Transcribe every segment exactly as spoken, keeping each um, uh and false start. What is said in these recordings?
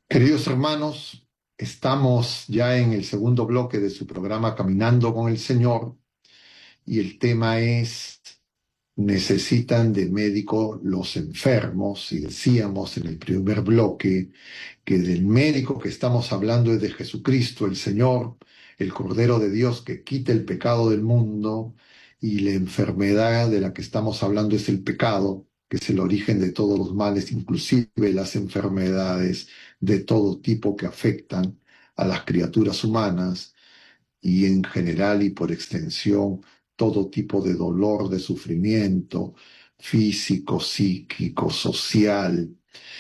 Queridos hermanos, estamos ya en el segundo bloque de su programa Caminando con el Señor y el tema es: ¿necesitan de médico los enfermos? Y decíamos en el primer bloque que del médico que estamos hablando es de Jesucristo, el Señor, el Cordero de Dios que quita el pecado del mundo, y la enfermedad de la que estamos hablando es el pecado, que es el origen de todos los males, inclusive las enfermedades de todo tipo que afectan a las criaturas humanas y en general y por extensión todo tipo de dolor, de sufrimiento físico, psíquico, social,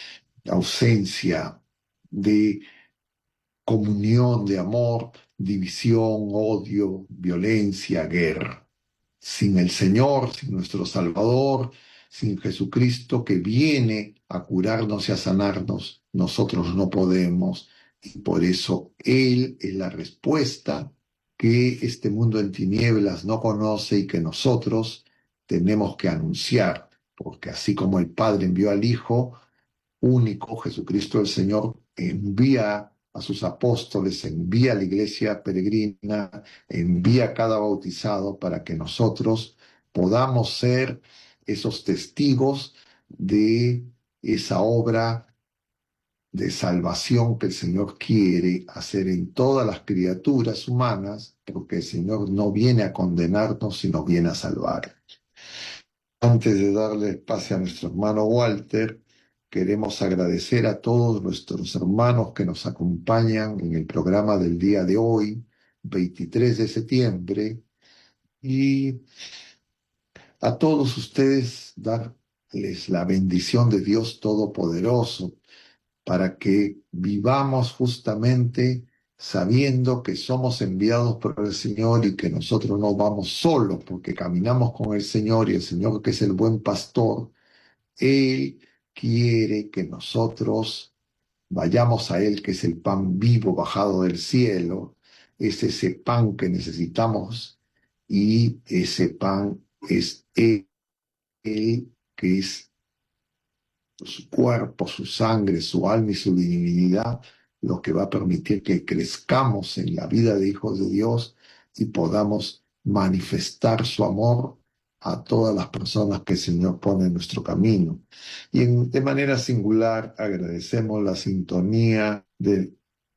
ausencia de comunión, de amor, división, odio, violencia, guerra. Sin el Señor, sin nuestro Salvador, sin Jesucristo que viene a curarnos y a sanarnos, nosotros no podemos. Y por eso Él es la respuesta que este mundo en tinieblas no conoce y que nosotros tenemos que anunciar, porque así como el Padre envió al Hijo único, Jesucristo el Señor, envía a sus apóstoles, envía a la iglesia peregrina, envía a cada bautizado para que nosotros podamos ser esos testigos de esa obra de salvación que el Señor quiere hacer en todas las criaturas humanas, porque el Señor no viene a condenarnos, sino viene a salvar. Antes de darle espacio a nuestro hermano Walter, queremos agradecer a todos nuestros hermanos que nos acompañan en el programa del día de hoy, veintitrés de septiembre, y a todos ustedes darles la bendición de Dios Todopoderoso para que vivamos justamente sabiendo que somos enviados por el Señor y que nosotros no vamos solos, porque caminamos con el Señor, y el Señor, que es el buen pastor, Él quiere que nosotros vayamos a Él, que es el pan vivo bajado del cielo. Es ese pan que necesitamos, y ese pan es Él, que es su cuerpo, su sangre, su alma y su divinidad, lo que va a permitir que crezcamos en la vida de hijos de Dios y podamos manifestar su amor a todas las personas que el Señor pone en nuestro camino. Y en, de manera singular agradecemos la sintonía de,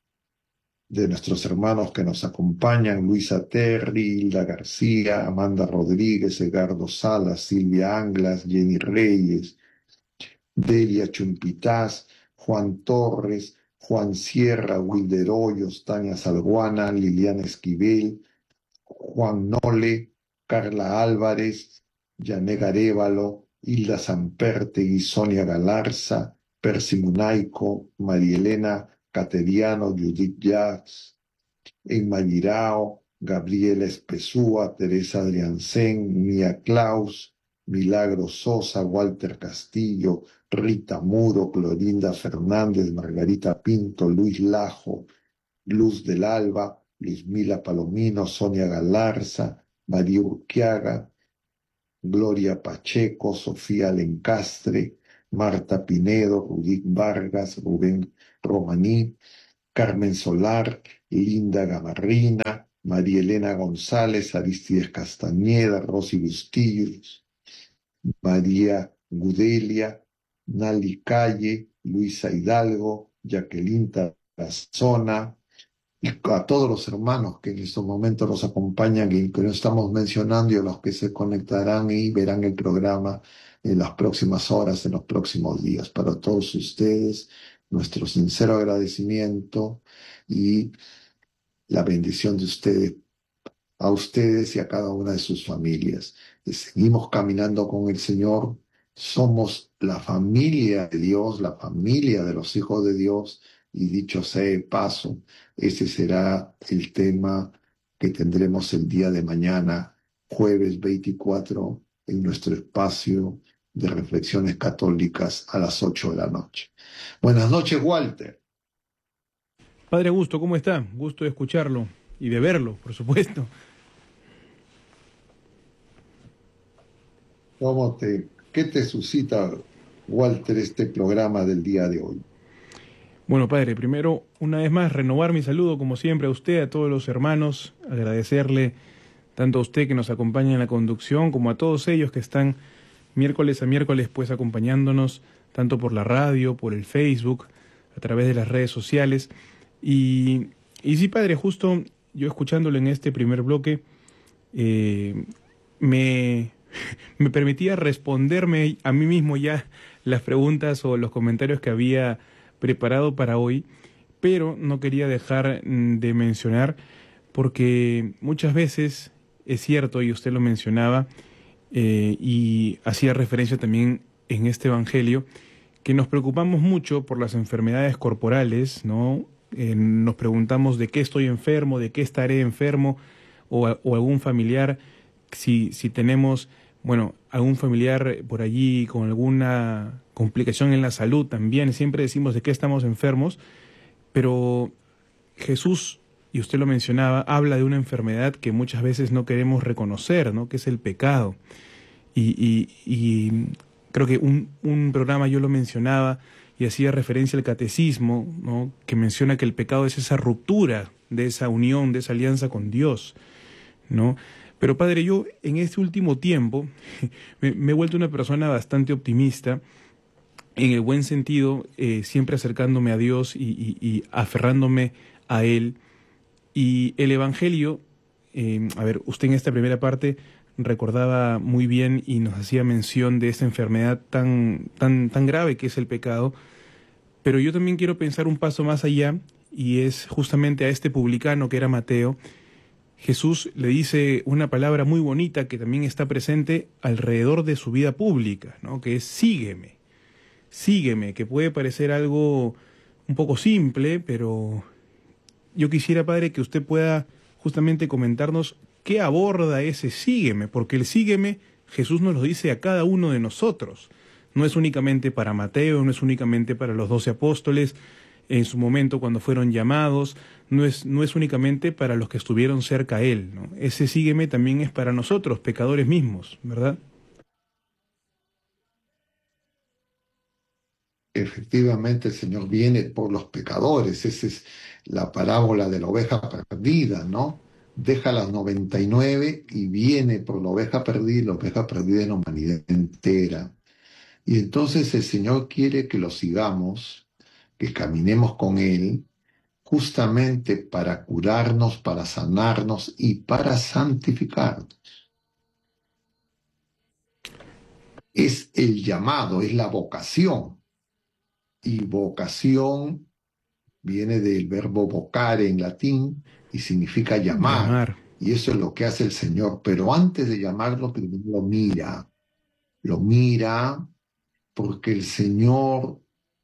de nuestros hermanos que nos acompañan: Luisa Terry, Hilda García, Amanda Rodríguez, Edgardo Salas, Silvia Anglas, Jenny Reyes, Delia Chumpitaz, Juan Torres, Juan Sierra, Wilder Hoyos, Tania Salguana, Liliana Esquivel, Juan Nole, Carla Álvarez, Yané Garévalo, Hilda Sampertegui, Sonia Galarza, Percy Munaico, María Elena Cateriano, Judith Jacks, Emma Girao, Gabriela Espesúa, Teresa Adriancén, Mía Klaus, Milagro Sosa, Walter Castillo, Rita Muro, Clorinda Fernández, Margarita Pinto, Luis Lajo, Luz del Alba, Luzmila Palomino, Sonia Galarza, María Urquiaga, Gloria Pacheco, Sofía Lencastre, Marta Pinedo, Judith Vargas, Rubén Romaní, Carmen Solar, Linda Gamarrina, María Elena González, Aristides Castañeda, Rosy Bustillos, María Gudelia, Nali Calle, Luisa Hidalgo, Jacqueline Tarazona, y a todos los hermanos que en estos momentos nos acompañan y que no estamos mencionando, y a los que se conectarán y verán el programa en las próximas horas, en los próximos días. Para todos ustedes, nuestro sincero agradecimiento y la bendición de ustedes, a ustedes y a cada una de sus familias. Y seguimos caminando con el Señor. Somos la familia de Dios, la familia de los hijos de Dios, y dicho sea de paso, ese será el tema que tendremos el día de mañana, jueves veinticuatro, en nuestro espacio de reflexiones católicas a las ocho de la noche. Buenas noches, Walter. Padre Augusto, ¿cómo está? Gusto de escucharlo y de verlo, por supuesto. ¿Cómo te, qué te suscita, Walter, este programa del día de hoy? Bueno, padre, primero, una vez más, renovar mi saludo, como siempre, a usted, a todos los hermanos, agradecerle tanto a usted que nos acompaña en la conducción, como a todos ellos que están miércoles a miércoles, pues acompañándonos, tanto por la radio, por el Facebook, a través de las redes sociales. Y, y sí, padre, justo yo escuchándolo en este primer bloque, eh, me, me permitía responderme a mí mismo ya las preguntas o los comentarios que había preparado para hoy, pero no quería dejar mm, de mencionar, porque muchas veces es cierto, y usted lo mencionaba, eh, y hacía referencia también en este Evangelio, que nos preocupamos mucho por las enfermedades corporales, ¿no? Eh, nos preguntamos de qué estoy enfermo, de qué estaré enfermo, o, a- o algún familiar, si, si tenemos, bueno, algún familiar por allí con alguna complicación en la salud también, siempre decimos de qué estamos enfermos, pero Jesús, y usted lo mencionaba, habla de una enfermedad que muchas veces no queremos reconocer, ¿no? Que es el pecado. Y, y, y creo que un, un programa yo lo mencionaba y hacía referencia al catecismo, ¿no? Que menciona que el pecado es esa ruptura de esa unión, de esa alianza con Dios, ¿no? Pero padre, yo en este último tiempo me, me he vuelto una persona bastante optimista, en el buen sentido, eh, siempre acercándome a Dios y, y, y aferrándome a Él. Y el Evangelio, eh, a ver, usted en esta primera parte recordaba muy bien y nos hacía mención de esta enfermedad tan, tan, tan grave que es el pecado, pero yo también quiero pensar un paso más allá, y es justamente a este publicano que era Mateo. Jesús le dice una palabra muy bonita que también está presente alrededor de su vida pública, ¿no? Que es sígueme, sígueme, que puede parecer algo un poco simple, pero yo quisiera, padre, que usted pueda justamente comentarnos qué aborda ese sígueme, porque el sígueme Jesús nos lo dice a cada uno de nosotros. No es únicamente para Mateo, no es únicamente para los doce apóstoles en su momento cuando fueron llamados, no es, no es únicamente para los que estuvieron cerca a él, ¿no? Ese sígueme también es para nosotros, pecadores mismos, ¿verdad? Efectivamente, el Señor viene por los pecadores. Esa es la parábola de la oveja perdida, ¿no? Deja las noventa y nueve y viene por la oveja perdida, y la oveja perdida en la humanidad entera. Y entonces el Señor quiere que lo sigamos, que caminemos con Él, justamente para curarnos, para sanarnos y para santificarnos. Es el llamado, es la vocación. Y vocación viene del verbo vocare en latín y significa llamar. Llamar. Y eso es lo que hace el Señor. Pero antes de llamarlo, primero lo mira. Lo mira porque el Señor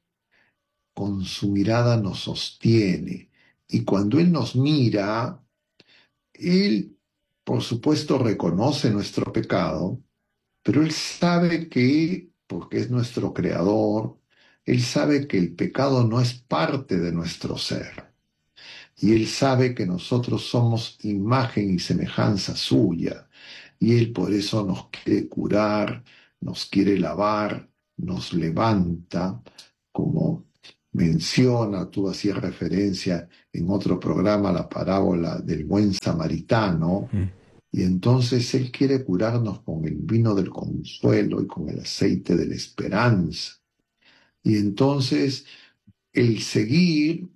con su mirada nos sostiene. Y cuando Él nos mira, Él, por supuesto, reconoce nuestro pecado, pero Él sabe que, porque es nuestro creador, Él sabe que el pecado no es parte de nuestro ser. Y Él sabe que nosotros somos imagen y semejanza suya. Y Él por eso nos quiere curar, nos quiere lavar, nos levanta, como menciona, tú hacías referencia en otro programa, la parábola del buen samaritano. Mm. Y entonces Él quiere curarnos con el vino del consuelo y con el aceite de la esperanza. Y entonces el seguir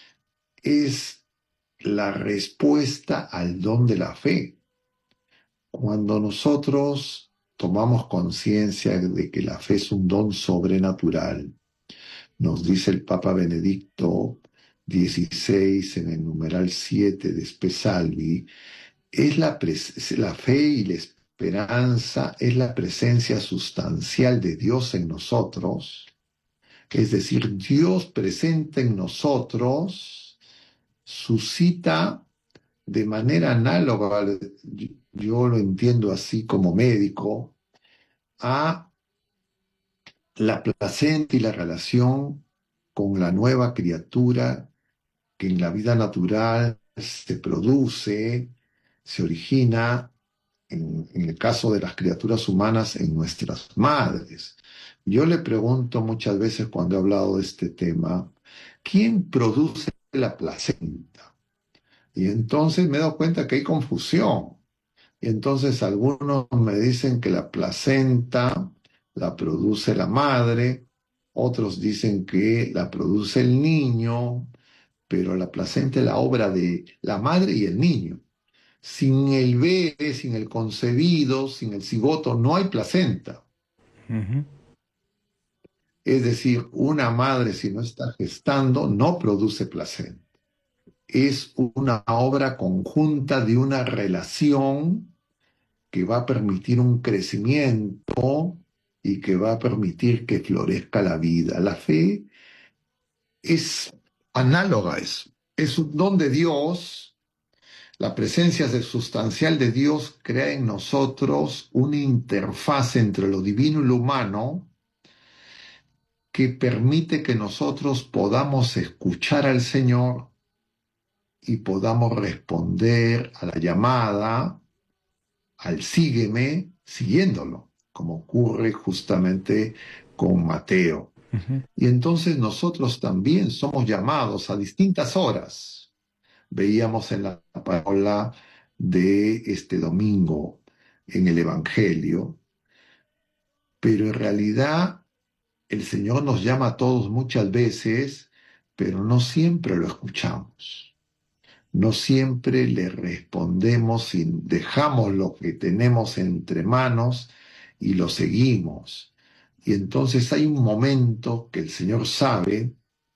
es la respuesta al don de la fe. Cuando nosotros tomamos conciencia de que la fe es un don sobrenatural, nos dice el Papa Benedicto dieciséis en el numeral siete de Spe Salvi, es la, la fe y la esperanza es la presencia sustancial de Dios en nosotros, es decir, Dios presente en nosotros suscita de manera análoga, yo lo entiendo así como médico, a la placenta y la relación con la nueva criatura que en la vida natural se produce, se origina, en, en el caso de las criaturas humanas, en nuestras madres. Yo le pregunto muchas veces cuando he hablado de este tema, ¿quién produce la placenta? Y entonces me he dado cuenta que hay confusión. Y entonces algunos me dicen que la placenta la produce la madre, otros dicen que la produce el niño, pero la placenta es la obra de la madre y el niño. Sin el bebé, sin el concebido, sin el cigoto, no hay placenta. Ujú. Es decir, una madre si no está gestando no produce placenta. Es una obra conjunta de una relación que va a permitir un crecimiento y que va a permitir que florezca la vida. La fe es análoga a eso. Es un don de Dios. La presencia sustancial de Dios crea en nosotros una interfaz entre lo divino y lo humano que permite que nosotros podamos escuchar al Señor y podamos responder a la llamada, al sígueme, siguiéndolo, como ocurre justamente con Mateo. Ujú. Y entonces nosotros también somos llamados a distintas horas. Veíamos en la parábola de este domingo en el Evangelio, pero en realidad el Señor nos llama a todos muchas veces, pero no siempre lo escuchamos. No siempre le respondemos y dejamos lo que tenemos entre manos y lo seguimos. Y entonces hay un momento que el Señor sabe,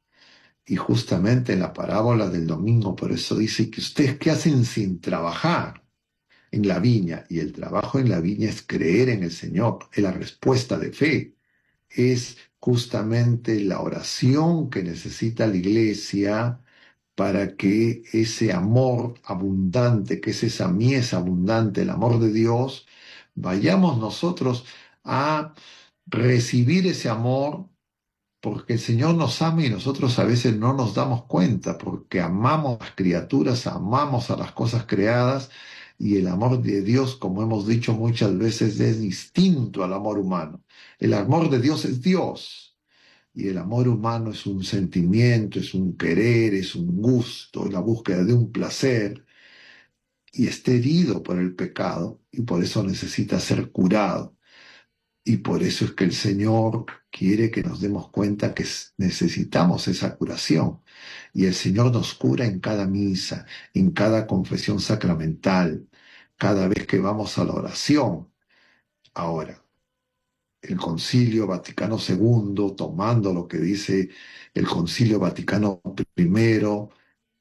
y justamente en la parábola del domingo, por eso dice que ustedes qué hacen sin trabajar en la viña, y el trabajo en la viña es creer en el Señor, es la respuesta de fe, es justamente la oración que necesita la iglesia para que ese amor abundante, que es esa mies abundante, el amor de Dios, vayamos nosotros a recibir ese amor, porque el Señor nos ama y nosotros a veces no nos damos cuenta, porque amamos a las criaturas, amamos a las cosas creadas, y el amor de Dios, como hemos dicho muchas veces, es distinto al amor humano. El amor de Dios es Dios. Y el amor humano es un sentimiento, es un querer, es un gusto, es la búsqueda de un placer, y está herido por el pecado, y por eso necesita ser curado. Y por eso es que el Señor quiere que nos demos cuenta que necesitamos esa curación. Y el Señor nos cura en cada misa, en cada confesión sacramental, cada vez que vamos a la oración. Ahora, el Concilio Vaticano segundo, tomando lo que dice el Concilio Vaticano primero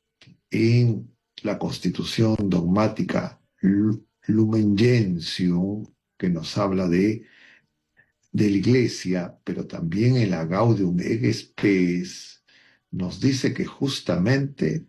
en la Constitución dogmática Lumen Gentium, que nos habla de, de la Iglesia, pero también en la Gaudium et Spes, nos dice que justamente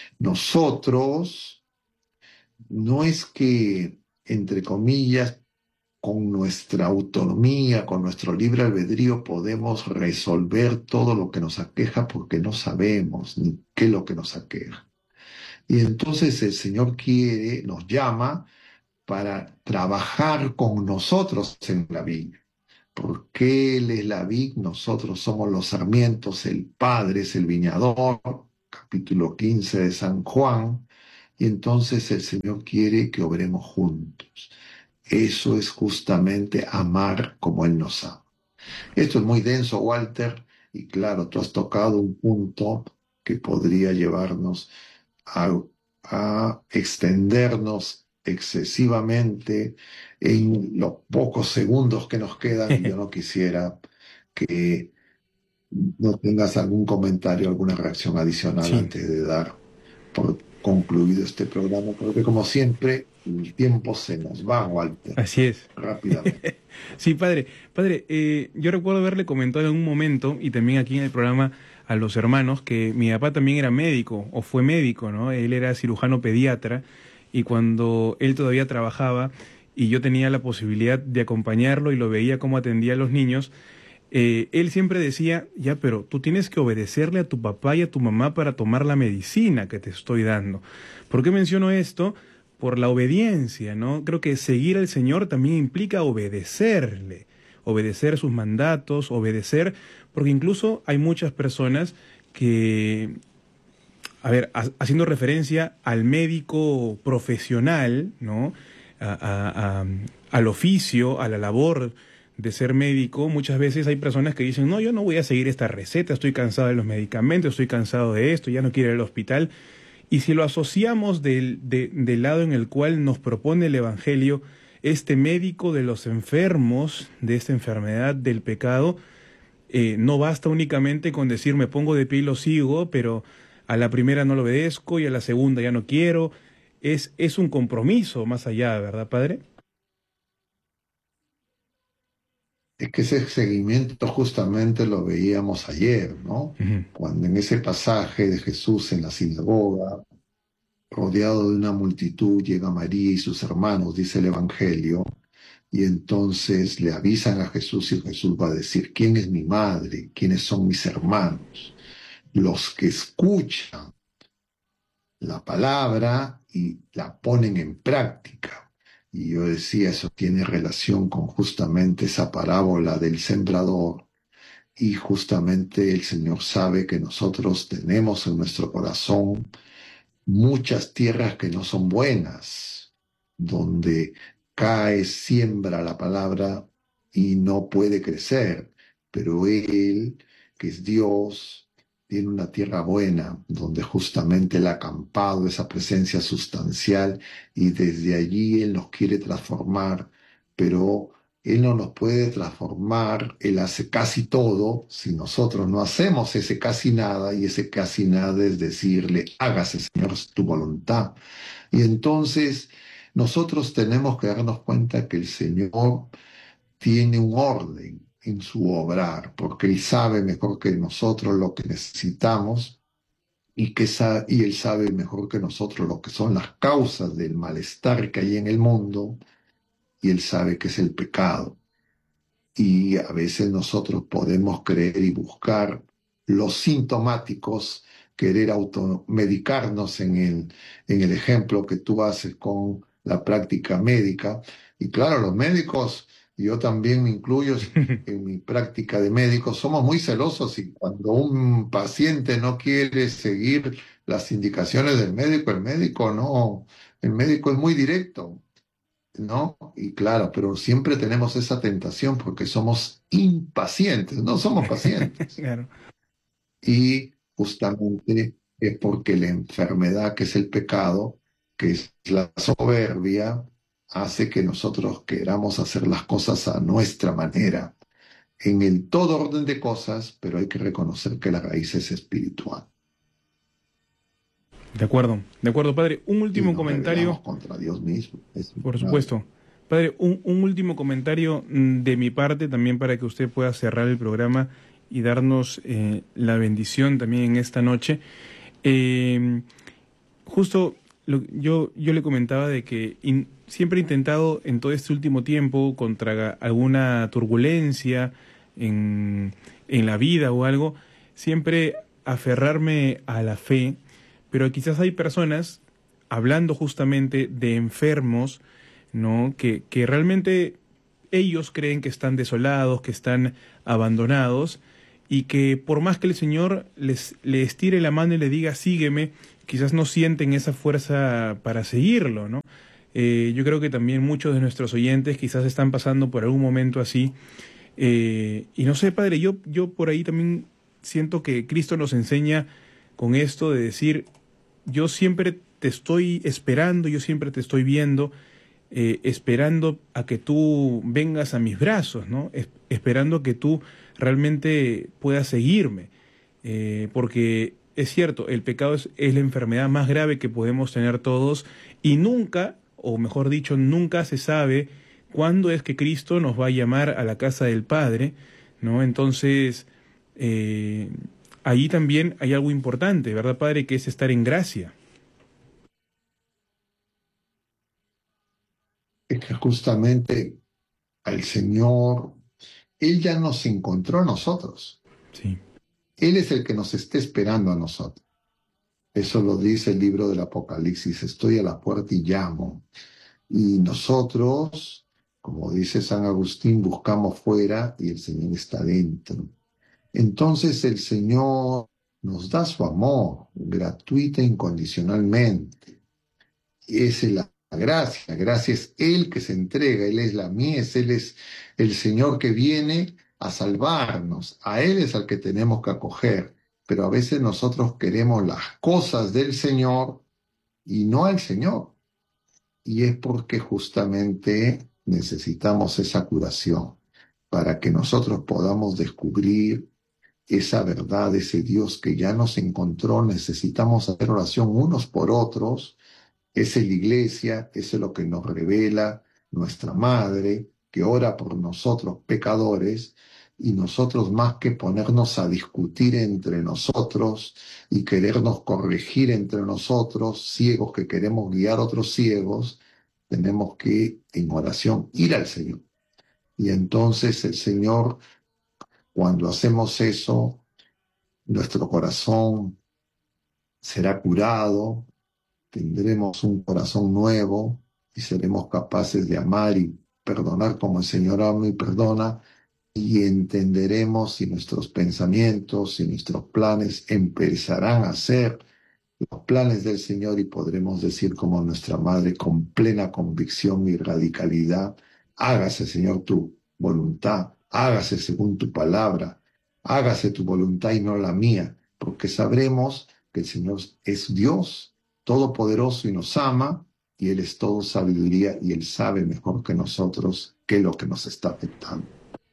nosotros no es que, entre comillas, con nuestra autonomía, con nuestro libre albedrío, podemos resolver todo lo que nos aqueja porque no sabemos ni qué es lo que nos aqueja. Y entonces el Señor quiere, nos llama para trabajar con nosotros en la viña. Porque Él es la vid, nosotros somos los sarmientos, el Padre es el viñador, capítulo quince de San Juan, y entonces el Señor quiere que obremos juntos. Eso es justamente amar como Él nos ama. Esto es muy denso, Walter, y claro, tú has tocado un punto que podría llevarnos a, a extendernos excesivamente en los pocos segundos que nos quedan, y yo no quisiera que no tengas algún comentario, alguna reacción adicional Sí, antes de dar por concluido este programa, porque como siempre, el tiempo se nos va, Walter, así es. rápidamente. Sí, padre. Padre, eh, yo recuerdo haberle comentado en un momento, y también aquí en el programa a los hermanos, que mi papá también era médico, o fue médico, ¿no? Él era cirujano pediatra, y cuando él todavía trabajaba, y yo tenía la posibilidad de acompañarlo y lo veía cómo atendía a los niños, eh, él siempre decía, ya, pero tú tienes que obedecerle a tu papá y a tu mamá para tomar la medicina que te estoy dando. ¿Por qué menciono esto? Por la obediencia, ¿no? Creo que seguir al Señor también implica obedecerle, obedecer sus mandatos, obedecer, porque incluso hay muchas personas que, a ver, ha- haciendo referencia al médico profesional, ¿no? A- a- a- al oficio, a la labor de ser médico, muchas veces hay personas que dicen, no, yo no voy a seguir esta receta, estoy cansado de los medicamentos, estoy cansado de esto, ya no quiero ir al hospital. Y si lo asociamos del, de- del lado en el cual nos propone el Evangelio, este médico de los enfermos, de esta enfermedad del pecado, eh, no basta únicamente con decir me pongo de pie y lo sigo, pero a la primera no lo obedezco y a la segunda ya no quiero. Es, es un compromiso más allá, ¿verdad, padre? Es que ese seguimiento justamente lo veíamos ayer, ¿no? Ujú. Cuando en ese pasaje de Jesús en la sinagoga, rodeado de una multitud, llega María y sus hermanos, dice el Evangelio, y entonces le avisan a Jesús y Jesús va a decir, ¿quién es mi madre? ¿Quiénes son mis hermanos? Los que escuchan la palabra y la ponen en práctica. Y yo decía, eso tiene relación con justamente esa parábola del sembrador. Y justamente el Señor sabe que nosotros tenemos en nuestro corazón muchas tierras que no son buenas, donde cae, siembra la palabra y no puede crecer, pero Él, que es Dios, tiene una tierra buena, donde justamente Él ha acampado esa presencia sustancial y desde allí Él nos quiere transformar, pero Él no nos puede transformar, Él hace casi todo si nosotros no hacemos ese casi nada, y ese casi nada es decirle, hágase Señor tu voluntad. Y entonces nosotros tenemos que darnos cuenta que el Señor tiene un orden en su obrar, porque Él sabe mejor que nosotros lo que necesitamos y, que sa- y Él sabe mejor que nosotros lo que son las causas del malestar que hay en el mundo, y Él sabe que es el pecado. Y a veces nosotros podemos creer y buscar los sintomáticos, querer automedicarnos en el, en el ejemplo que tú haces con la práctica médica. Y claro, los médicos, y yo también me incluyo en mi práctica de médico, somos muy celosos, y cuando un paciente no quiere seguir las indicaciones del médico, el médico no, el médico es muy directo. ¿No? Y claro, pero siempre tenemos esa tentación porque somos impacientes, no somos pacientes. Claro. Y justamente es porque la enfermedad, que es el pecado, que es la soberbia, hace que nosotros queramos hacer las cosas a nuestra manera, en el todo orden de cosas, pero hay que reconocer que la raíz es espiritual De acuerdo, de acuerdo, padre. Un y último nos rebelamos comentario, contra Dios mismo. Es por grave. supuesto. Padre, un, un último comentario mm, de mi parte también para que usted pueda cerrar el programa y darnos eh, la bendición también en esta noche. Eh, Justo lo- yo, yo le comentaba de que in- siempre he intentado en todo este último tiempo, contra alguna turbulencia en, en la vida o algo, siempre aferrarme a la fe, pero quizás hay personas, hablando justamente de enfermos, ¿no? Que, que realmente ellos creen que están desolados, que están abandonados, y que por más que el Señor les, les estire la mano y le diga sígueme, quizás no sienten esa fuerza para seguirlo, ¿no? Eh, yo creo que también muchos de nuestros oyentes quizás están pasando por algún momento así. Eh, y no sé, padre, yo, yo por ahí también siento que Cristo nos enseña con esto de decir, yo siempre te estoy esperando, yo siempre te estoy viendo, eh, esperando a que tú vengas a mis brazos, ¿no? Es- esperando que tú realmente puedas seguirme. Eh, porque es cierto, el pecado es, es la enfermedad más grave que podemos tener todos y nunca, o mejor dicho, nunca se sabe cuándo es que Cristo nos va a llamar a la casa del Padre, ¿no? Entonces, eh, ahí también hay algo importante, ¿verdad, Padre? Que es estar en gracia. Es que justamente al Señor, Él ya nos encontró a nosotros. Sí. Él es el que nos está esperando a nosotros. Eso lo dice el libro del Apocalipsis. Estoy a la puerta y llamo. Y nosotros, como dice San Agustín, buscamos fuera y el Señor está dentro. Entonces el Señor nos da su amor gratuita e incondicionalmente. Esa es la gracia. Gracia es Él que se entrega, Él es la mies, Él es el Señor que viene a salvarnos. A Él es al que tenemos que acoger. Pero a veces nosotros queremos las cosas del Señor y no al Señor. Y es porque justamente necesitamos esa curación para que nosotros podamos descubrir esa verdad, ese Dios que ya nos encontró. Necesitamos hacer oración unos por otros. Esa es la iglesia, eso es lo que nos revela nuestra madre, que ora por nosotros pecadores, y nosotros, más que ponernos a discutir entre nosotros y querernos corregir entre nosotros, ciegos que queremos guiar a otros ciegos, tenemos que en oración ir al Señor. Y entonces el Señor, cuando hacemos eso, nuestro corazón será curado, tendremos un corazón nuevo y seremos capaces de amar y perdonar como el Señor ama y perdona, y entenderemos si nuestros pensamientos y nuestros planes empezarán a ser los planes del Señor, y podremos decir como nuestra madre con plena convicción y radicalidad: hágase, Señor, tu voluntad, hágase según tu palabra, hágase tu voluntad y no la mía, porque sabremos que el Señor es Dios todopoderoso y nos ama, y Él es todo sabiduría, y Él sabe mejor que nosotros qué es lo que nos está afectando.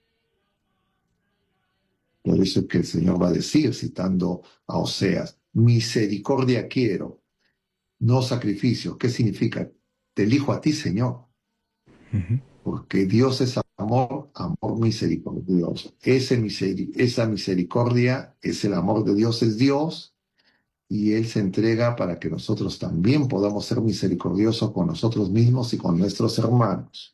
Por eso es que el Señor va a decir, citando a Oseas: misericordia quiero, no sacrificios. ¿Qué significa? Te elijo a ti, Señor, Uh-huh. porque Dios es amor, amor misericordioso. Ese miseri- esa misericordia es el amor de Dios, es Dios, y Él se entrega para que nosotros también podamos ser misericordiosos con nosotros mismos y con nuestros hermanos.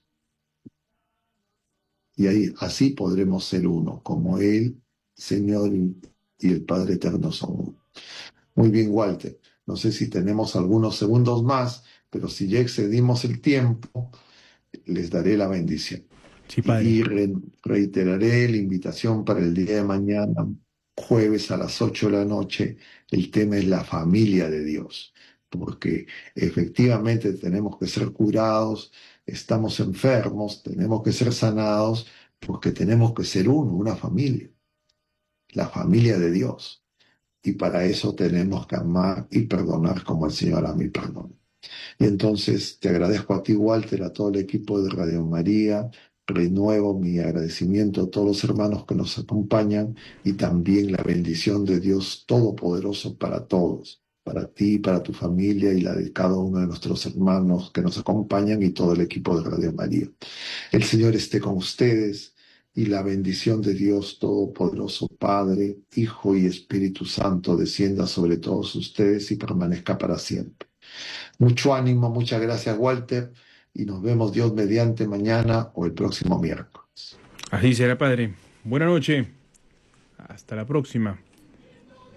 Y ahí, así podremos ser uno, como Él, Señor, y, y el Padre Eterno son uno. Muy bien, Walter. No sé si tenemos algunos segundos más, pero si ya excedimos el tiempo, les daré la bendición. Sí, Y padre. re- reiteraré la invitación para el día de mañana, jueves a las ocho de la noche. El tema es la familia de Dios, porque efectivamente tenemos que ser curados, estamos enfermos, tenemos que ser sanados, porque tenemos que ser uno, una familia, la familia de Dios. Y para eso tenemos que amar y perdonar como el Señor ama y perdona. Y entonces te agradezco a ti, Walter, a todo el equipo de Radio María. Renuevo mi agradecimiento a todos los hermanos que nos acompañan, y también la bendición de Dios Todopoderoso para todos, para ti, para tu familia y la de cada uno de nuestros hermanos que nos acompañan, y todo el equipo de Radio María. El Señor esté con ustedes, y la bendición de Dios Todopoderoso, Padre, Hijo y Espíritu Santo, descienda sobre todos ustedes y permanezca para siempre. Mucho ánimo, muchas gracias, Walter, y nos vemos, Dios mediante, mañana o el próximo miércoles. Así será, padre. Buena noche. Hasta la próxima.